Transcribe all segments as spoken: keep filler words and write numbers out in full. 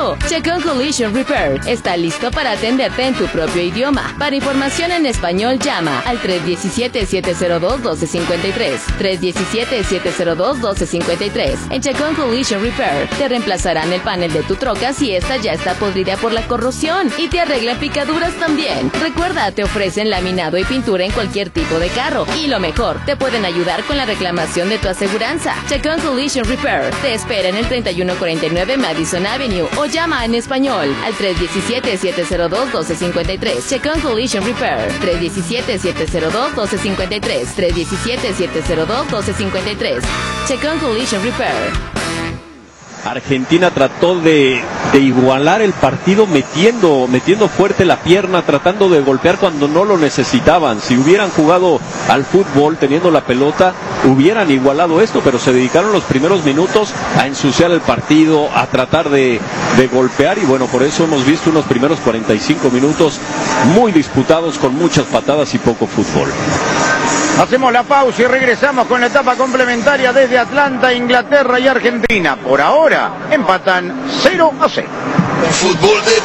tiempo. Chacón Collision Repair está listo para atenderte en tu propio idioma. Para información en español, llama al tres uno siete, siete cero dos, uno dos cinco tres. tres uno siete, siete cero dos, uno dos cinco tres. En Chacón Collision Repair te reemplazarán el panel de tu troca si esta ya está podrida por la corrosión y te arreglan picaduras también. Recuerda, te ofrecen laminado y pintura en cualquier tipo de carro. Y lo mejor, te pueden ayudar con la reclamación de tu aseguranza. Chacón Collision Repair te espera en el treinta y uno cuarenta y nueve Madison Avenue o llama en español al tres uno siete, siete cero dos, uno dos cinco tres. Chacón Collision Repair tres uno siete, siete cero dos, uno dos cinco tres. tres uno siete, siete cero dos, uno dos cinco tres. Chacón Collision Repair. Argentina trató de, de igualar el partido metiendo, metiendo fuerte la pierna, tratando de golpear cuando no lo necesitaban. Si hubieran jugado al fútbol teniendo la pelota, hubieran igualado esto, pero se dedicaron los primeros minutos a ensuciar el partido, a tratar de, de golpear, y bueno, por eso hemos visto unos primeros cuarenta y cinco minutos muy disputados, con muchas patadas y poco fútbol. Hacemos la pausa y regresamos con la etapa complementaria desde Atlanta, Inglaterra y Argentina. Por ahora empatan cero a cero. Fútbol de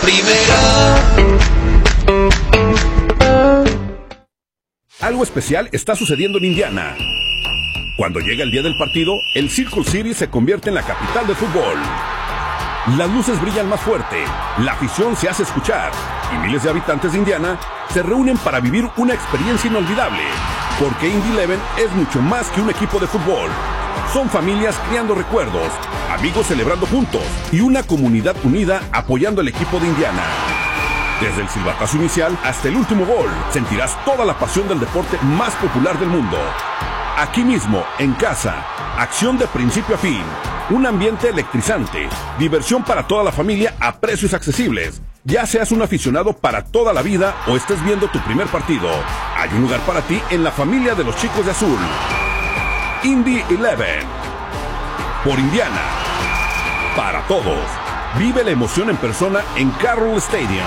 primera. Algo especial está sucediendo en Indiana. Cuando llega el día del partido, el Circle City se convierte en la capital del fútbol. Las luces brillan más fuerte, la afición se hace escuchar y miles de habitantes de Indiana se reúnen para vivir una experiencia inolvidable. Porque Indy Eleven es mucho más que un equipo de fútbol. Son familias creando recuerdos, amigos celebrando juntos y una comunidad unida apoyando al equipo de Indiana. Desde el silbatazo inicial hasta el último gol, sentirás toda la pasión del deporte más popular del mundo. Aquí mismo, en casa, acción de principio a fin, un ambiente electrizante, diversión para toda la familia a precios accesibles. Ya seas un aficionado para toda la vida o estés viendo tu primer partido, hay un lugar para ti en la familia de los chicos de azul. Indy Eleven. Por Indiana. Para todos. Vive la emoción en persona en Carroll Stadium.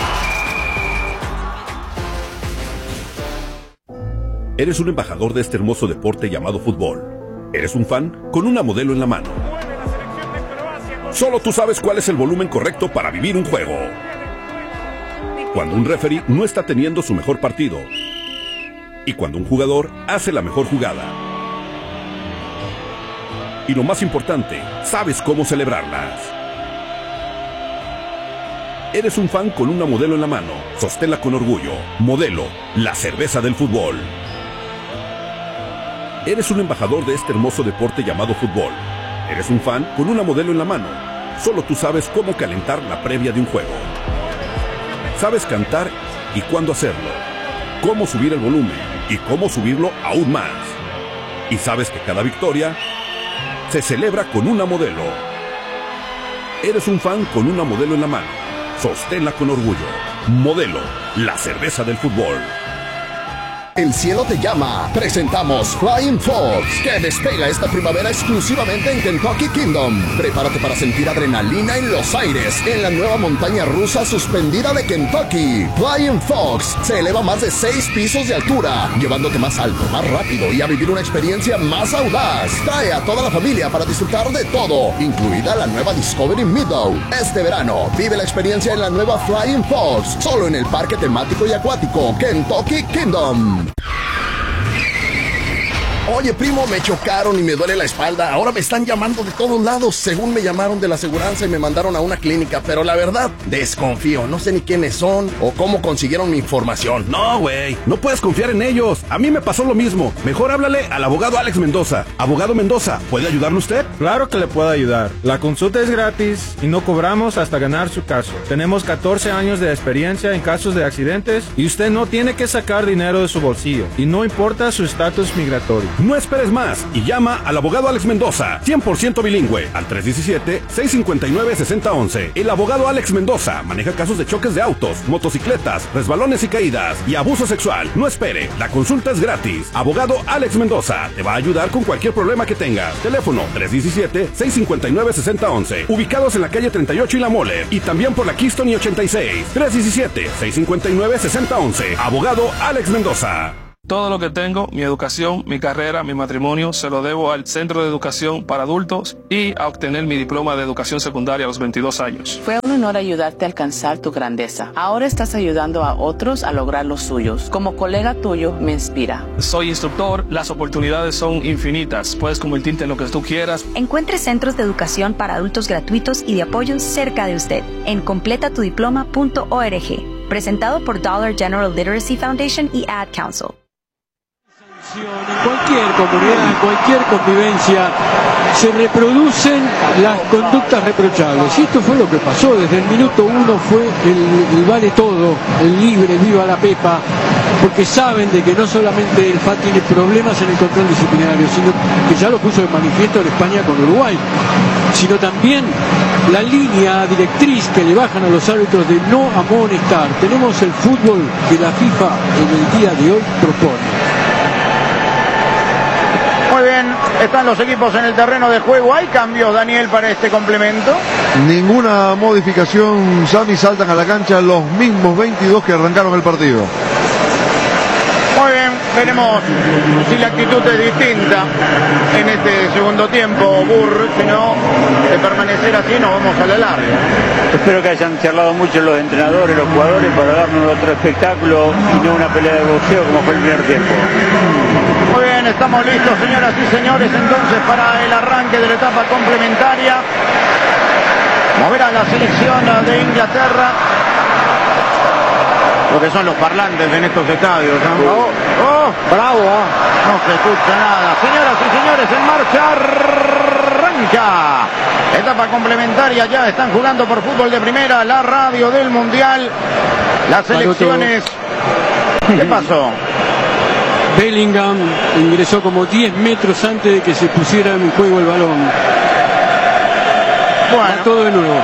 Eres un embajador de este hermoso deporte llamado fútbol. Eres un fan con una modelo en la mano. Solo tú sabes cuál es el volumen correcto para vivir un juego. Cuando un referee no está teniendo su mejor partido. Y cuando un jugador hace la mejor jugada. Y lo más importante, sabes cómo celebrarlas. Eres un fan con una modelo en la mano. Sosténla con orgullo. Modelo, la cerveza del fútbol. Eres un embajador de este hermoso deporte llamado fútbol. Eres un fan con una modelo en la mano. Solo tú sabes cómo calentar la previa de un juego. Sabes cantar y cuándo hacerlo. Cómo subir el volumen y cómo subirlo aún más. Y sabes que cada victoria se celebra con una modelo. Eres un fan con una modelo en la mano. Sosténla con orgullo. Modelo, la cerveza del fútbol. El cielo te llama. Presentamos Flying Fox, que despega esta primavera exclusivamente en Kentucky Kingdom. Prepárate para sentir adrenalina en los aires en la nueva montaña rusa suspendida de Kentucky. Flying Fox se eleva más de seis pisos de altura, llevándote más alto, más rápido y a vivir una experiencia más audaz. Trae a toda la familia para disfrutar de todo, incluida la nueva Discovery Meadow. Este verano, vive la experiencia en la nueva Flying Fox, solo en el parque temático y acuático Kentucky Kingdom. Oye, primo, me chocaron y me duele la espalda. Ahora me están llamando de todos lados. Según me llamaron de la aseguranza y me mandaron a una clínica. Pero la verdad, desconfío. No sé ni quiénes son o cómo consiguieron mi información. No, güey, no puedes confiar en ellos. A mí me pasó lo mismo. Mejor háblale al abogado Alex Mendoza. Abogado Mendoza, ¿puede ayudarle usted? Claro que le puedo ayudar. La consulta es gratis y no cobramos hasta ganar su caso. Tenemos catorce años de experiencia en casos de accidentes y usted no tiene que sacar dinero de su bolsillo. Y no importa su estatus migratorio. No esperes más y llama al abogado Alex Mendoza, cien por ciento bilingüe, al tres uno siete, seis cinco nueve, seis cero uno uno. El abogado Alex Mendoza maneja casos de choques de autos, motocicletas, resbalones y caídas y abuso sexual. No espere, la consulta es gratis. Abogado Alex Mendoza te va a ayudar con cualquier problema que tengas. Teléfono tres uno siete, seis cinco nueve, seis cero uno uno. Ubicados en la calle treinta y ocho y La Mole y también por la Keystone y ochenta y seis. tres uno siete, seis cinco nueve, seis cero uno uno. Abogado Alex Mendoza. Todo lo que tengo, mi educación, mi carrera, mi matrimonio, se lo debo al Centro de Educación para Adultos y a obtener mi diploma de educación secundaria a los veintidós años. Fue una un honor ayudarte a alcanzar tu grandeza. Ahora estás ayudando a otros a lograr los suyos. Como colega tuyo, me inspira. Soy instructor, las oportunidades son infinitas. Puedes convertirte en lo que tú quieras. Encuentre centros de educación para adultos gratuitos y de apoyo cerca de usted en completa tu diploma punto org. Presentado por Dollar General Literacy Foundation y Ad Council. En cualquier comunidad, en cualquier convivencia, se reproducen las conductas reprochables. Y esto fue lo que pasó. Desde el minuto uno fue el, el vale todo, el libre, viva la Pepa, porque saben de que no solamente el F A tiene problemas en el control disciplinario, sino que ya lo puso de manifiesto en España con Uruguay, sino también la línea directriz que le bajan a los árbitros de no amonestar. Tenemos el fútbol que la FIFA en el día de hoy propone. Muy bien, están los equipos en el terreno de juego. ¿Hay cambios, Daniel, para este complemento? Ninguna modificación, Sami. Saltan a la cancha los mismos veintidós que arrancaron el partido. Muy bien, veremos si la actitud es distinta en este segundo tiempo, Burr. Si no, de permanecer así nos vamos a la larga. Espero que hayan charlado mucho los entrenadores, los jugadores, para darnos otro espectáculo y no una pelea de boxeo como fue el primer tiempo. Muy bien, estamos listos, señoras y señores, entonces para el arranque de la etapa complementaria. Mover a la selección de Inglaterra. Lo que son los parlantes en estos estadios, ¿no? Oh, oh, bravo, ¿eh? No se escucha nada. Señoras y señores, en marcha arranca. Etapa complementaria, ya están jugando por fútbol de primera, la radio del Mundial. Las selecciones... ¿Qué pasó? Bellingham ingresó como diez metros antes de que se pusiera en juego el balón. Bueno. Va todo de nuevo.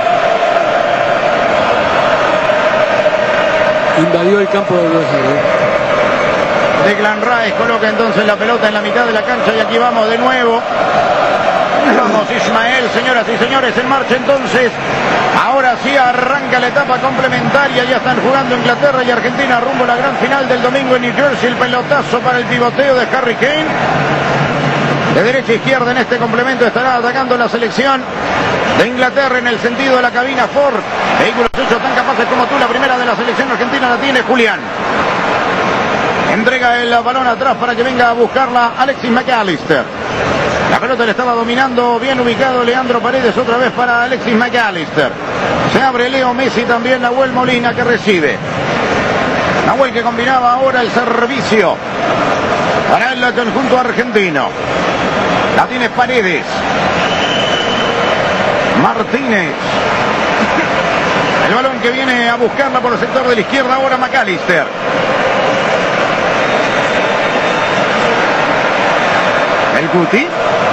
Invadió el campo de Brasil. Declan Rice coloca entonces la pelota en la mitad de la cancha y aquí vamos de nuevo. Vamos Ismael, señoras y señores, en marcha entonces. Ahora sí arranca la etapa complementaria. Ya están jugando Inglaterra y Argentina rumbo a la gran final del domingo en New Jersey. El pelotazo para el pivoteo de Harry Kane. De derecha a izquierda en este complemento estará atacando la selección de Inglaterra en el sentido de la cabina Ford. Vehículos hechos tan capaces como tú. La primera de la selección argentina la tiene Julián. Entrega el balón atrás para que venga a buscarla Alexis McAllister. La pelota le estaba dominando, bien ubicado Leandro Paredes, otra vez para Alexis McAllister. Se abre Leo Messi, también Nahuel Molina que recibe. Nahuel que combinaba ahora el servicio para el conjunto argentino. La tiene Paredes. Martínez. El balón que viene a buscarla por el sector de la izquierda ahora McAllister. El Cuti.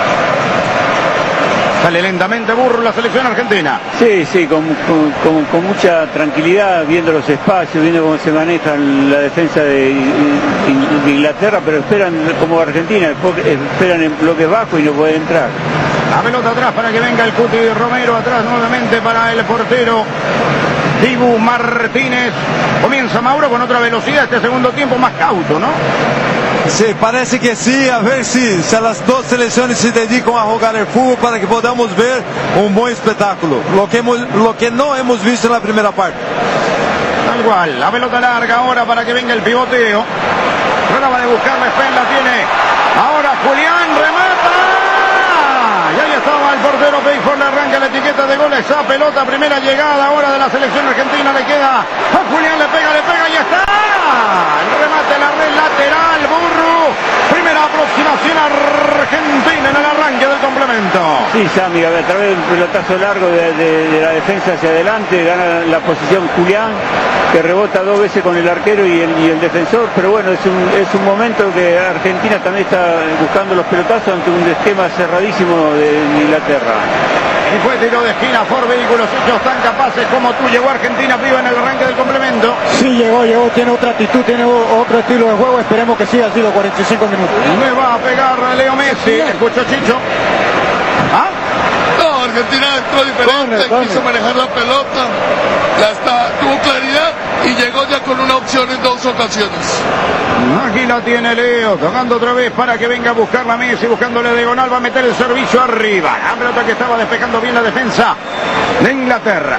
Sale lentamente Burro la selección argentina. Sí, sí, con, con, con, con mucha tranquilidad, viendo los espacios, viendo cómo se maneja la defensa de, de Inglaterra, pero esperan como Argentina, esperan en bloques bajos y no pueden entrar. La pelota atrás para que venga el Cuti Romero, atrás nuevamente para el portero Dibu Martínez. Comienza Mauro con otra velocidad, este segundo tiempo más cauto, ¿no? Sí, parece que sí, a ver si, si las dos selecciones se dedican a jugar el fútbol para que podamos ver un buen espectáculo, lo que, hemos, lo que no hemos visto en la primera parte. Tal cual, la pelota larga ahora para que venga el pivoteo. Trataba de buscarla, Spen la tiene. Ahora Julián remata. Y ahí estaba el portero Payford, le arranca la etiqueta de gol. Esa pelota, primera llegada ahora de la selección argentina, le queda a Julián, le pega, le pega y está. El remate, la red lateral, Burro. Primera aproximación argentina en el arranque del complemento. Sí, Sami, a través de un pelotazo largo de, de, de la defensa hacia adelante, gana la posición Julián, que rebota dos veces con el arquero y el, y el defensor, pero bueno, es un, es un momento que Argentina también está buscando los pelotazos ante un esquema cerradísimo de Inglaterra. Y fue tiro de esquina por vehículos hechos tan capaces como tú. Llegó Argentina viva en el arranque del complemento. Sí, llegó, llegó, tiene otra actitud, tiene otro estilo de juego. Esperemos que siga así los cuarenta y cinco minutos. Le va a pegar Leo Messi. Escucho Chicho. ¿Ah? No, Argentina entró diferente, corre, corre. Quiso manejar la pelota, la está, tuvo claridad y llegó ya con una opción en dos ocasiones. Aquí la tiene Leo, tocando otra vez para que venga a buscar la Messi, buscándole diagonal, va a meter el servicio arriba. La pelota que estaba despejando bien la defensa de Inglaterra.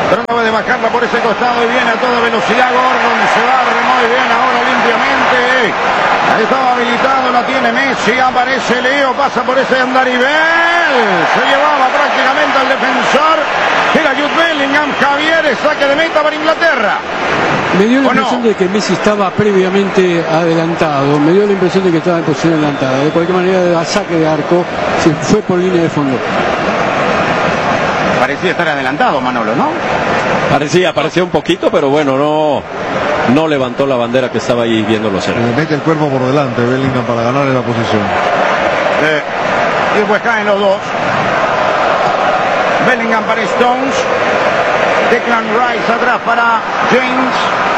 Trataba de bajarla por ese costado y viene a toda velocidad Gordon. Se barre muy bien ahora limpiamente. Ahí estaba habilitado, la tiene Messi. Aparece Leo, pasa por ese andarivel. Se llevaba prácticamente al defensor. Era Jude Bellingham. Javier, saque de meta para Inglaterra. Me dio la impresión no? de que Messi estaba previamente adelantado. Me dio la impresión de que estaba en posición adelantada. De cualquier manera, a saque de arco, se fue por línea de fondo. Parecía estar adelantado, Manolo, ¿no? Parecía, parecía un poquito, pero bueno, no, no levantó la bandera que estaba ahí viéndolo cerca. Le mete el cuerpo por delante Bellingham para ganarle la posición. Eh, y después caen los dos. Bellingham para Stones. Declan Rice atrás para James.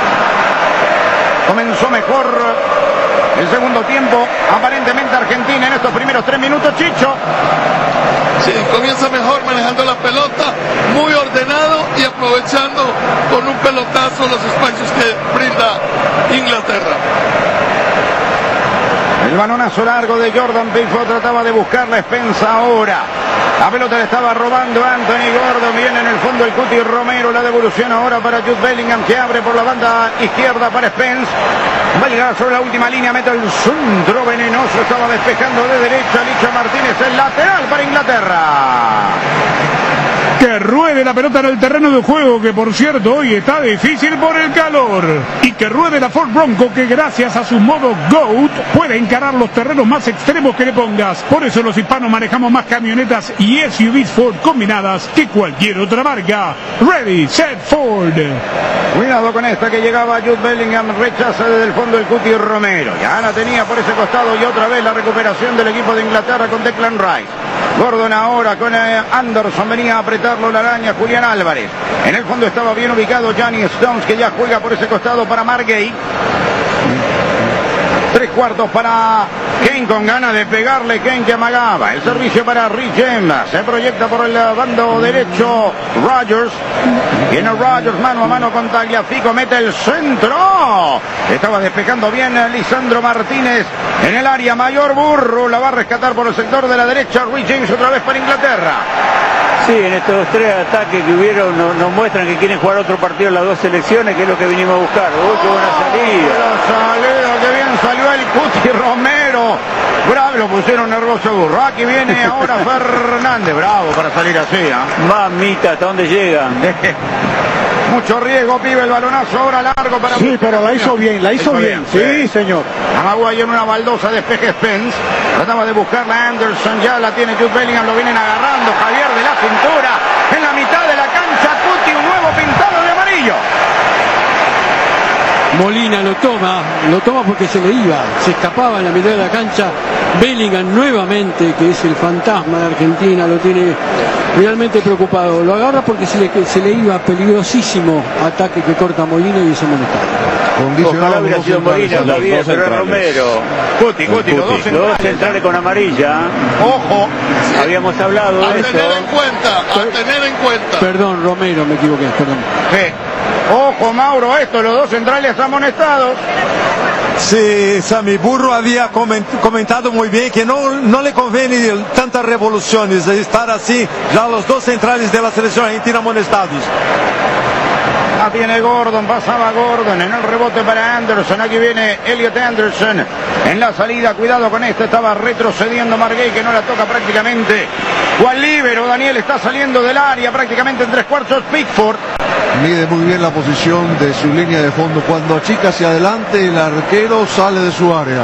Comenzó mejor el segundo tiempo. Aparentemente Argentina en estos primeros tres minutos, Chicho. Sí, comienza mejor manejando la pelota, muy ordenado y aprovechando con un pelotazo los espacios que brinda Inglaterra. El balonazo largo de Jordan Pickford, trataba de buscar la Spence ahora. La pelota le estaba robando Anthony Gordon, viene en el fondo el Cuti Romero, la devolución ahora para Jude Bellingham que abre por la banda izquierda para Spence. Va a llegar sobre la última línea, mete el centro venenoso, estaba despejando de derecha Licha Martínez, el lateral para Inglaterra. Que ruede la pelota en el terreno de juego, que por cierto hoy está difícil por el calor. Y que ruede la Ford Bronco, que gracias a su modo GOAT puede encarar los terrenos más extremos que le pongas. Por eso los hispanos manejamos más camionetas y S U Vs Ford combinadas que cualquier otra marca. Ready, set, Ford. Cuidado con esta que llegaba Jude Bellingham, rechaza desde el fondo el Cuti Romero. Ya la tenía por ese costado y otra vez la recuperación del equipo de Inglaterra con Declan Rice. Gordon ahora con eh, Anderson, venía a apretarlo la araña Julián Álvarez. En el fondo estaba bien ubicado Johnny Stones, que ya juega por ese costado para Margay. Tres cuartos para Kane con ganas de pegarle, Kane que amagaba. El servicio para Rich James. Se proyecta por el bando derecho Rodgers. Viene Rodgers mano a mano con Tagliafico. Mete el centro. Estaba despejando bien Lisandro Martínez en el área. Mayor Burro la va a rescatar por el sector de la derecha. Rich James otra vez para Inglaterra. Sí, en estos tres ataques que hubieron nos, nos muestran que quieren jugar otro partido en las dos selecciones, que es lo que vinimos a buscar. ¡Uy, qué buena salida! La salida, que bien salió el Cuti Romero. Bravo, lo pusieron nervioso Burro. Aquí viene ahora Fernández. Bravo para salir así, ¿eh? Mamita, ¿hasta dónde llegan? Mucho riesgo, pibe, el balonazo ahora largo para... Sí, pero la hizo bien, la hizo bien. bien. Sí, señor. Amagó ahí en una baldosa, despeje Spence. Trataba de buscarla Anderson, ya la tiene Jude Bellingham, lo vienen agarrando. Javier de la cintura, en la mitad de la cancha, Cuti, un nuevo pintado de amarillo. Molina lo toma, lo toma porque se le iba, se escapaba en la mitad de la cancha. Bellingham nuevamente, que es el fantasma de Argentina, lo tiene realmente preocupado. Lo agarra porque se le, se le iba, peligrosísimo ataque que corta Molina y es amonestado. Ojalá hubiera sido Molina todavía, pero es Romero. Cuti, Cuti, los dos centrales. Los dos centrales con amarilla. Ojo. Habíamos hablado a de eso. A tener en cuenta, a tener en cuenta. Perdón, Romero, me equivoqué, perdón. Sí. Ojo, Mauro, esto, los dos centrales amonestados. Sí, Sammy, Burro había comentado muy bien que no, no le conviene tantas revoluciones, estar así, ya los dos centrales de la selección argentina amonestados. La tiene Gordon, pasaba Gordon en el rebote para Anderson. Aquí viene Elliot Anderson en la salida. Cuidado con esto, estaba retrocediendo Margay, que no la toca prácticamente. Juan Líbero, Daniel está saliendo del área prácticamente en tres cuartos. Pickford mide muy bien la posición de su línea de fondo. Cuando achica hacia adelante, el arquero sale de su área.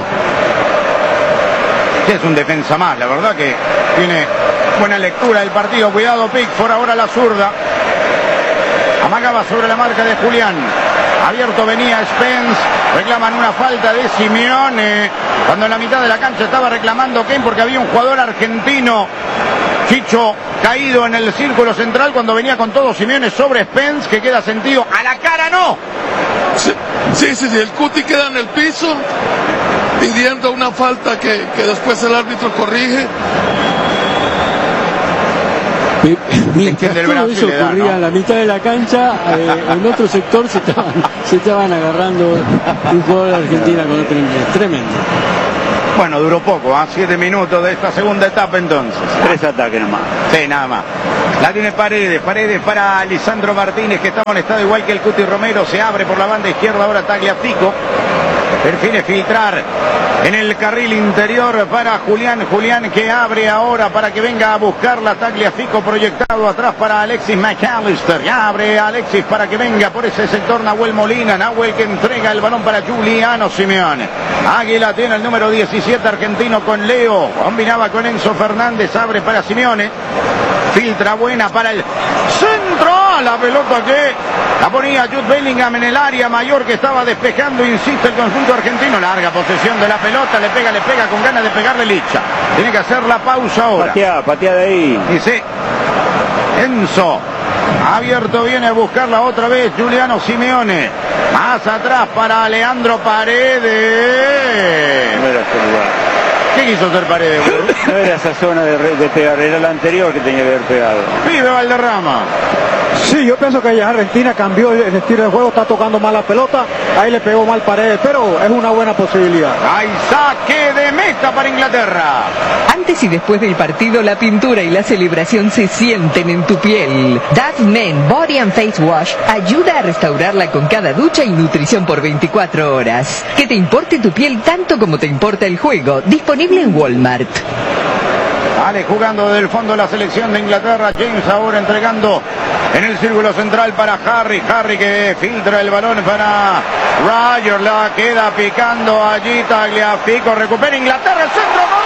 Es un defensa más, la verdad que tiene buena lectura del partido. Cuidado Pickford, ahora la zurda. Amagaba sobre la marca de Julián. Abierto venía Spence. Reclaman una falta de Simeone. Cuando en la mitad de la cancha estaba reclamando Kane porque había un jugador argentino, Chicho, caído en el círculo central cuando venía con todo Simeone sobre Spence, que queda sentido. A la cara no. Sí, sí, sí, sí. El Cuti queda en el piso pidiendo una falta que, que después el árbitro corrige. Mientras todo eso ocurría, ¿no?, en la mitad de la cancha, eh, en otro sector se estaban, se estaban agarrando un jugador de Argentina con otro inglés. Tremendo. Bueno, duró poco, ¿eh? Siete minutos de esta segunda etapa entonces. Tres ataques nomás. Sí, nada más. La tiene Paredes, Paredes para Lisandro Martínez, que está molestado igual que el Cuti Romero. Se abre por la banda izquierda ahora Tagliafico. Prefiere filtrar en el carril interior para Julián. Julián que abre ahora para que venga a buscar la Tagliafico, proyectado atrás para Alexis McAllister. Ya abre Alexis para que venga por ese sector Nahuel Molina. Nahuel que entrega el balón para Giuliano Simeone. Águila tiene el número diecisiete argentino con Leo. Combinaba con Enzo Fernández. Abre para Simeone. Filtra buena para el centro. La pelota que la ponía Jude Bellingham en el área mayor, que estaba despejando, insiste el conjunto argentino. Larga posesión de la pelota, le pega, le pega con ganas de pegarle Licha. Tiene que hacer la pausa ahora. Patea, patea de ahí. Dice Enzo. Abierto, viene a buscarla otra vez Giuliano Simeone. Más atrás para Leandro Paredes. No era ese lugar. ¿Qué quiso hacer Paredes? No era esa zona de, de pegar, era la anterior que tenía que haber pegado. Vive Valderrama. Sí, yo pienso que ya Argentina cambió el estilo de juego, está tocando mal la pelota, ahí le pegó mal Paredes, pero es una buena posibilidad. Hay saque de meta para Inglaterra. Antes y después del partido, la pintura y la celebración se sienten en tu piel. Dove Men Body and Face Wash ayuda a restaurarla con cada ducha y nutrición por veinticuatro horas. Que te importe tu piel tanto como te importa el juego. Disponible en Walmart. Vale, jugando desde el fondo la selección de Inglaterra. James ahora entregando en el círculo central para Harry. Harry que filtra el balón para Roger. La queda picando allí Tagliafico. Recupera Inglaterra. El centro.